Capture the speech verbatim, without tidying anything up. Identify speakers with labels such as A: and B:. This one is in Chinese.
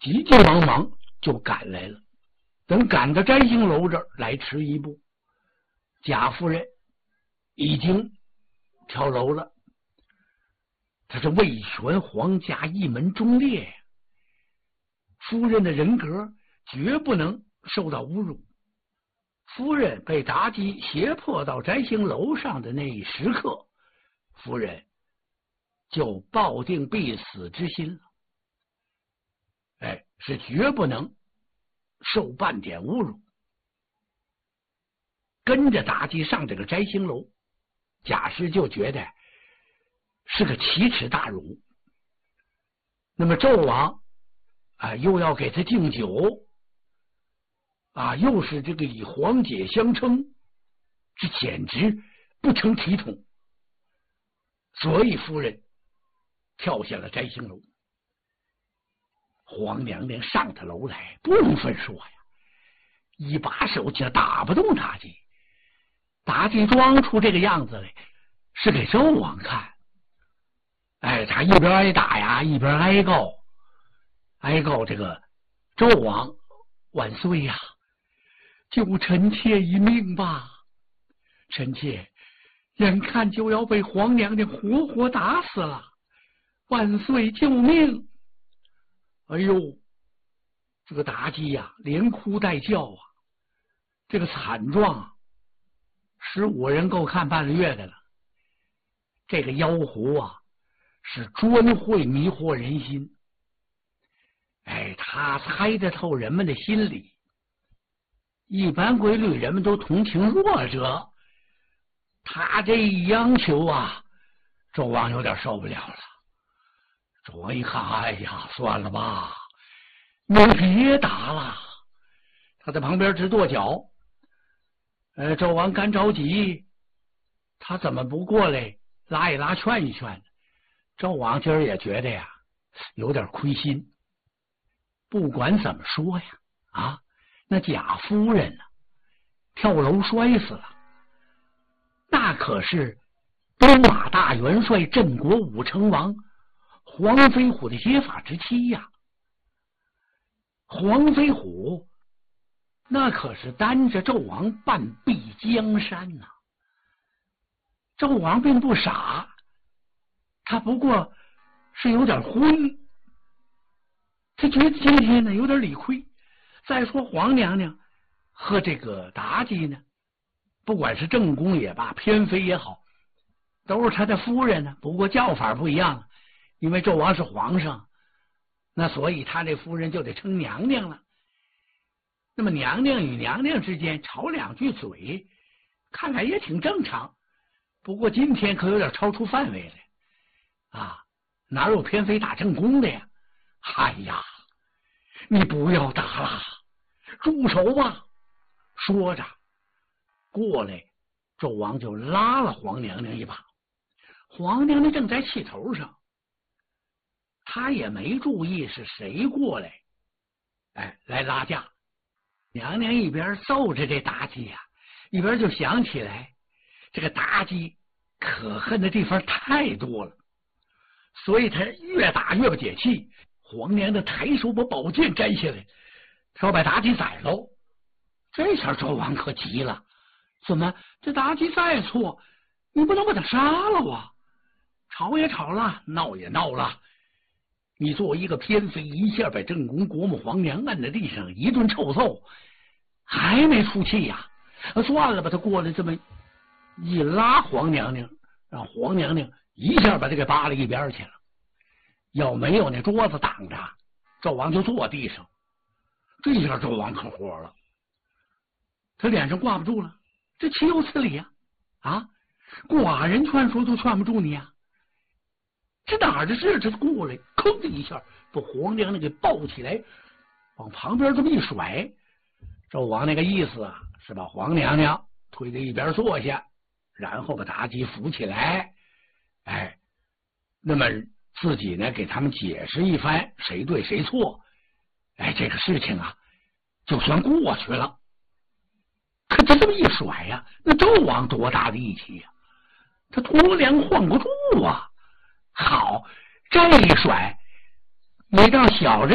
A: 急急忙忙就赶来了。等赶到摘星楼这儿来迟一步，贾夫人已经跳楼了。他是为全皇家一门忠烈呀，夫人的人格绝不能受到侮辱。夫人被妲己胁迫到摘星楼上的那一时刻，夫人就抱定必死之心了。哎，是绝不能受半点侮辱。跟着妲己上这个摘星楼，贾氏就觉得是个奇耻大辱。那么纣王啊，又要给他敬酒啊，又是这个以皇姐相称，这简直不成体统。所以夫人跳下了摘星楼。皇娘娘上他楼来，不能分说呀，一把手就打不动妲己。妲己装出这个样子来，是给纣王看。哎，他一边挨打呀，一边哀告，哀告这个纣王万岁呀，救臣妾一命吧！臣妾眼看就要被皇娘娘活活打死了，万岁救命！哎呦，这个妲己呀，连哭带叫啊，这个惨状啊，使五人够看半个月的了。这个妖狐啊，是专会迷惑人心。哎，他猜得透人们的心理。一般规律，人们都同情弱者。他这一央求啊，纣王有点受不了了。纣王一看，哎呀，算了吧，你别打了。他在旁边直跺脚。呃，纣王干着急，他怎么不过来拉一拉、劝一劝？纣王今儿也觉得呀，有点亏心。不管怎么说呀，啊，那贾夫人呢、啊，跳楼摔死了，那可是东马大元帅、镇国武成王黄飞虎的结发之妻呀。黄飞虎那可是担着纣王半壁江山呐、啊。纣王并不傻，他不过是有点灰，他觉得今天呢有点理亏。再说皇娘娘和这个妲己呢，不管是正宫也罢，偏妃也好，都是他的夫人呢，不过叫法不一样。因为纣王是皇上，那所以他这夫人就得称娘娘了。那么娘娘与娘娘之间吵两句嘴，看来也挺正常。不过今天可有点超出范围了啊！哪有偏妃打正宫的呀？哎呀，你不要打了，住手吧！说着过来，纣王就拉了皇娘娘一把。皇娘娘正在气头上，他也没注意是谁过来，哎，来拉架。娘娘一边揍着这妲己呀、啊，一边就想起来，这个妲己可恨的地方太多了，所以他越打越不解气。皇娘的抬手把宝剑摘下来，他要把妲己宰喽。这下纣王可急了，怎么这妲己再错，你不能把他杀了啊？吵也吵了，闹也闹了，你作为一个偏妃，一下把正宫国母皇娘按在地上一顿臭揍，还没出气呀、啊？算了吧，他过来这么一拉皇娘娘，让皇娘娘一下把他给扒了一边去了。要没有那桌子挡着，纣王就坐地上。这下纣王可火了，他脸上挂不住了，这岂有此理啊！啊，寡人劝说都劝不住你啊！这哪儿的事？这过来，吭的一下把皇娘娘给抱起来，往旁边这么一甩。纣王那个意思啊，是把皇娘娘推在一边坐下，然后把妲己扶起来，哎，那么自己呢给他们解释一番谁对谁错，哎，这个事情啊就算过去了。可他这么一甩呀、啊，那纣王多大的义气呀、啊，他脱粮换不住啊！好，这一甩没让小人